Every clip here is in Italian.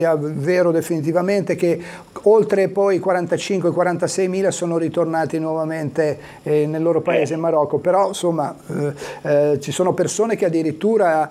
vero definitivamente che oltre poi i 45-46 mila sono ritornati nuovamente nel loro paese, in Marocco, però insomma ci sono persone che addirittura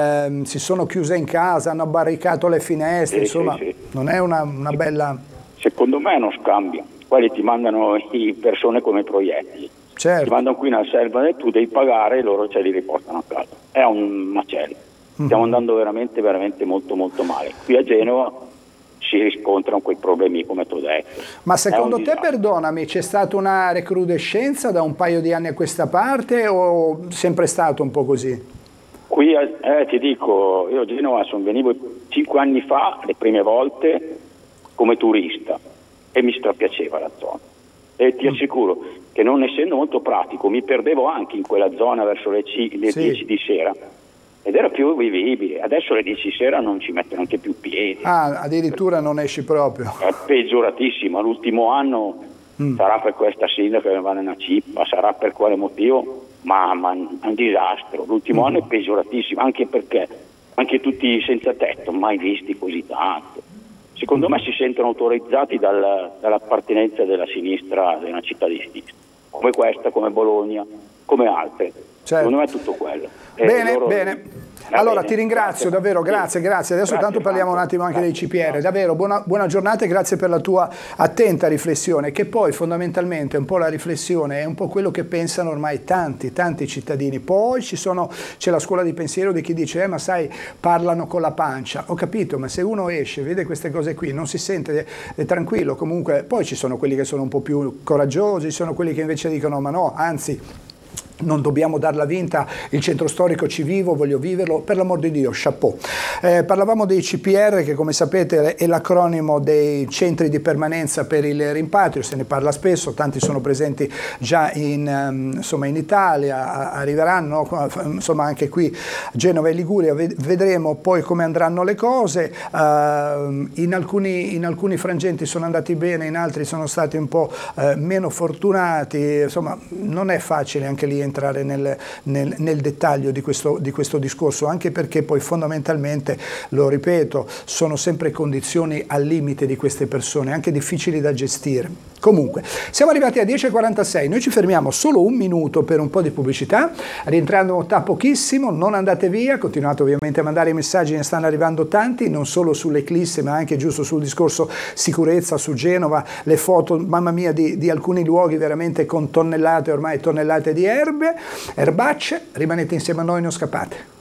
si sono chiuse in casa, hanno barricato le finestre, insomma sì. Non è una bella... Secondo me è uno scambio, quelli ti mandano persone come proiettili, certo. Ti mandano qui una selva e tu devi pagare e loro ce li riportano a casa, è un macello. Stiamo andando veramente molto male. Qui a Genova si riscontrano quei problemi come ti ho detto. Ma secondo te, perdonami, c'è stata una recrudescenza da un paio di anni a questa parte o sempre stato un po' così? Qui ti dico, io a Genova venivo 5 anni fa, le prime volte, come turista e mi strapiaceva la zona. E ti assicuro che non essendo molto pratico mi perdevo anche in quella zona verso le 10 di sera. Ed era più vivibile, adesso alle 10 sera non ci mettono anche più piedi. Ah, addirittura non esci proprio. È peggioratissimo, l'ultimo anno sarà per questa sindaca che va nella cippa, sarà per quale motivo, ma è un disastro. L'ultimo anno è peggioratissimo, anche perché anche tutti i senza tetto, mai visti così tanto. Secondo me si sentono autorizzati dall'appartenenza della sinistra, della città di sinistra, come questa, come Bologna, come altre. Certo. Secondo me è tutto quello. Bene. Allora ti ringrazio davvero, grazie. Adesso tanto parliamo un attimo anche dei CPR. Davvero buona giornata e grazie per la tua attenta riflessione, che poi fondamentalmente un po' la riflessione è un po' quello che pensano ormai tanti cittadini. Poi c'è la scuola di pensiero di chi dice ma sai, parlano con la pancia. Ho capito, ma se uno esce, vede queste cose qui, non si sente tranquillo. Comunque poi ci sono quelli che sono un po' più coraggiosi, ci sono quelli che invece dicono ma no, anzi non dobbiamo darla vinta, il centro storico ci vivo, voglio viverlo, per l'amor di Dio, chapeau. Parlavamo dei CPR, che come sapete è l'acronimo dei centri di permanenza per il rimpatrio, se ne parla spesso, tanti sono presenti già in Italia, arriveranno insomma anche qui a Genova e Liguria, vedremo poi come andranno le cose. In alcuni frangenti sono andati bene, in altri sono stati un po' meno fortunati, insomma non è facile anche lì entrare nel dettaglio di questo discorso, anche perché poi fondamentalmente, lo ripeto, sono sempre condizioni al limite di queste persone, anche difficili da gestire. Comunque, siamo arrivati a 10:46, noi ci fermiamo solo un minuto per un po' di pubblicità, rientrando tra pochissimo, non andate via, continuate ovviamente a mandare i messaggi, ne stanno arrivando tanti, non solo sull'eclisse ma anche giusto sul discorso sicurezza, su Genova, le foto, mamma mia, di alcuni luoghi veramente con tonnellate, ormai tonnellate di erbacce. Rimanete insieme a noi, non scappate.